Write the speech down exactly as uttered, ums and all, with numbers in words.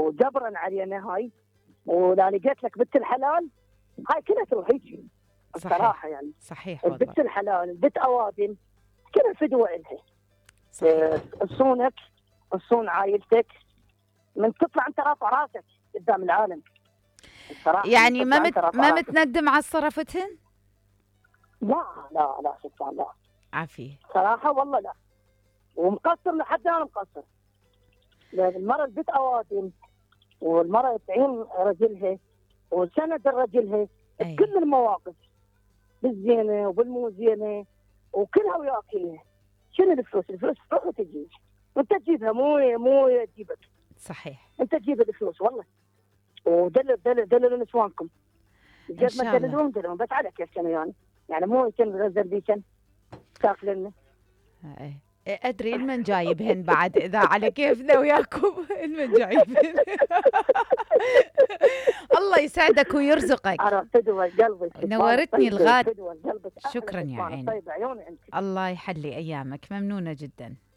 وجبرا علينا هاي، ولا لقيت لك بنت الحلال هاي كلها تروح هيك الصراحه. يعني صحيح والله. البنت الحلال البنت اوادم كلها فدوه الها. صحيح. تصونك تصون عائلتك من تطلع انت رافع راسك قدام العالم الصراحه. يعني ما مت... ما متندم على صرفتهن؟ لا لا لا شكرا لا عافيه صراحه والله لا، ومقصر لحد انا مقصر، لان المرأة البنت اوادم والمرأة تعين رجلها وسند رجلها بكل المواقف، بالزينه وبالمو زينه وكلها وياكلها. شنو الفلوس؟ الفلوس تروح وتجي وانت تجيبها، مو مو تجيبك. صحيح. انت تجيب الفلوس والله. ودلل دلل دللوا نسوانكم قد ما تدللون دللون بس على كيفكم يعني، يعني مو يمكن غزل بيكن تاكلن. ايه ادري المن جايبهن بعد اذا على كيفنا وياكم المن جايبهن. الله يسعدك ويرزقك. نورتني الغالي. شكرا يا عيني. الله يحلي ايامك، ممنونه جدا.